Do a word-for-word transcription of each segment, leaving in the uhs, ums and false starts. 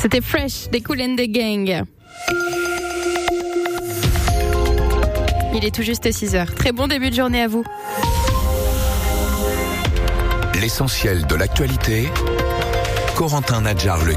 C'était Fresh des Kool and the Gang. Il est tout juste six heures. Très bon début de journée à vous. L'essentiel de l'actualité, Corentin Nadjar-Legui.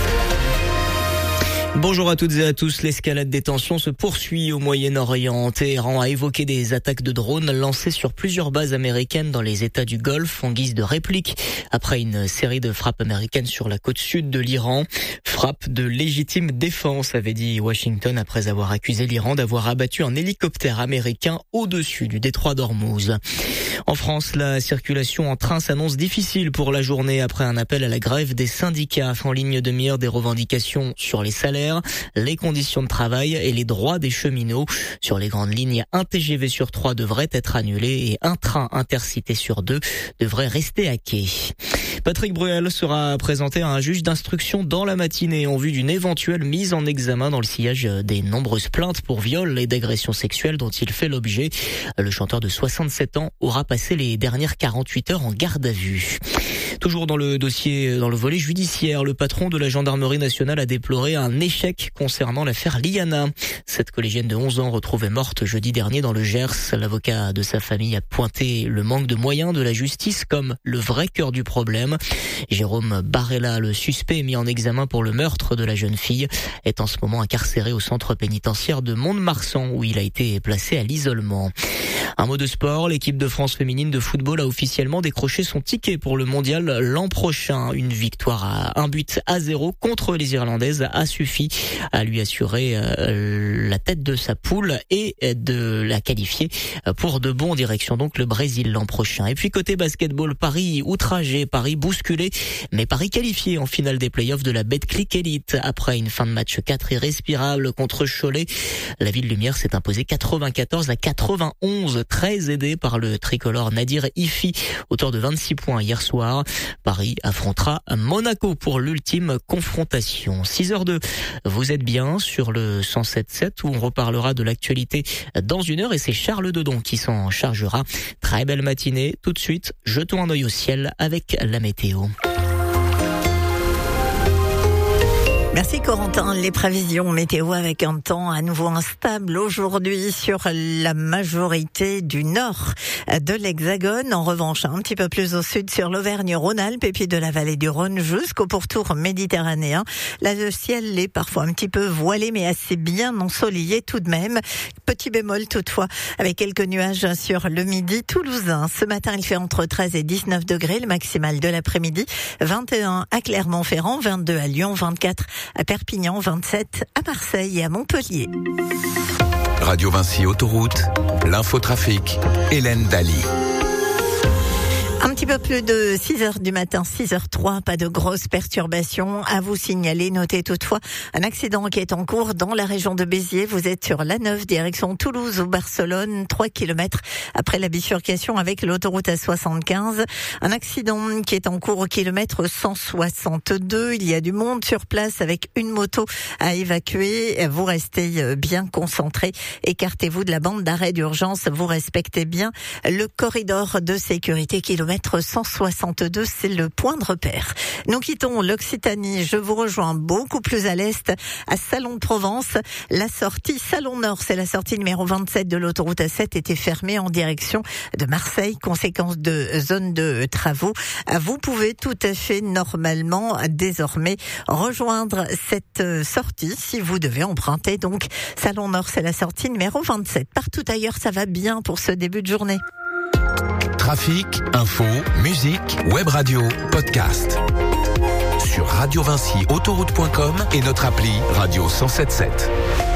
Bonjour à toutes et à tous. L'escalade des tensions se poursuit au Moyen-Orient. Téhéran a évoqué des attaques de drones lancées sur plusieurs bases américaines dans les États du Golfe en guise de réplique après une série de frappes américaines sur la côte sud de l'Iran. Frappe de légitime défense, avait dit Washington après avoir accusé l'Iran d'avoir abattu un hélicoptère américain au-dessus du détroit d'Ormuz. En France, la circulation en train s'annonce difficile pour la journée après un appel à la grève des syndicats en ligne de mire des revendications sur les salaires, les conditions de travail et les droits des cheminots. Sur les grandes lignes, un T G V sur trois devrait être annulé et un train intercité sur deux devrait rester à quai. Patrick Bruel sera présenté à un juge d'instruction dans la matinée en vue d'une éventuelle mise en examen dans le sillage des nombreuses plaintes pour viol et d'agression sexuelle dont il fait l'objet. Le chanteur de soixante-sept ans aura passé les dernières quarante-huit heures en garde à vue. Toujours dans le dossier, dans le volet judiciaire, le patron de la gendarmerie nationale a déploré un échec concernant l'affaire Liana. Cette collégienne de onze ans retrouvée morte jeudi dernier dans le Gers. L'avocat de sa famille a pointé le manque de moyens de la justice comme le vrai cœur du problème. Jérôme Barella, le suspect mis en examen pour le meurtre de la jeune fille, est en ce moment incarcéré au centre pénitentiaire de Mont-de-Marsan où il a été placé à l'isolement. Un mot de sport, l'équipe de France féminine de football a officiellement décroché son ticket pour le mondial l'an prochain. Une victoire à un but à zéro contre les Irlandaises a suffi à lui assurer euh, la tête de sa poule et de la qualifier pour de bon en direction donc le Brésil l'an prochain. Et puis côté basketball, Paris outragé, Paris bousculé, mais Paris qualifié en finale des playoffs de la Betclic Elite après une fin de match quatre irrespirable contre Cholet. La Ville Lumière s'est imposée quatre-vingt-quatorze à quatre-vingt-onze, très aidé par le tricolore Nadir Ifi, auteur de vingt-six points hier soir. Paris affrontera Monaco pour l'ultime confrontation. six heures deux, vous êtes bien sur le cent sept sept où on reparlera de l'actualité dans une heure et c'est Charles Dedon qui s'en chargera. Très belle matinée. Tout de suite, jetons un œil au ciel avec la météo. Merci Corentin. Les prévisions météo avec un temps à nouveau instable aujourd'hui sur la majorité du nord de l'Hexagone. En revanche, un petit peu plus au sud sur l'Auvergne-Rhône-Alpes et puis de la vallée du Rhône jusqu'au pourtour méditerranéen. Là, le ciel est parfois un petit peu voilé mais assez bien ensoleillé tout de même. Petit bémol toutefois avec quelques nuages sur le midi toulousain. Ce matin, il fait entre treize et dix-neuf degrés, le maximal de l'après-midi. vingt et un à Clermont-Ferrand, vingt-deux à Lyon, vingt-quatre à Perpignan, vingt-sept à Marseille et à Montpellier. Radio Vinci Autoroute, l'infotrafic, Hélène Daly. Un petit peu plus de six heures du matin, six heures trois, pas de grosses perturbations à vous signaler. Notez toutefois un accident qui est en cours dans la région de Béziers. Vous êtes sur l'A neuf, direction Toulouse ou Barcelone, trois kilomètres après la bifurcation avec l'autoroute A soixante-quinze. Un accident qui est en cours au kilomètre cent soixante-deux. Il y a du monde sur place avec une moto à évacuer. Vous restez bien concentrés. Écartez-vous de la bande d'arrêt d'urgence. Vous respectez bien le corridor de sécurité kilomètre cent soixante-deux, c'est le point de repère. Nous quittons l'Occitanie, je vous rejoins beaucoup plus à l'est, à Salon de Provence. La sortie Salon Nord, c'est la sortie numéro vingt-sept de l'autoroute A sept, était fermée en direction de Marseille, conséquence de zone de travaux. Vous pouvez tout à fait normalement désormais rejoindre cette sortie si vous devez emprunter. Donc Salon Nord, c'est la sortie numéro vingt-sept. Partout ailleurs, ça va bien pour ce début de journée. Trafic, info, musique, web radio, podcast. Sur radio vinci autoroute point com et notre appli Radio cent soixante-dix-sept.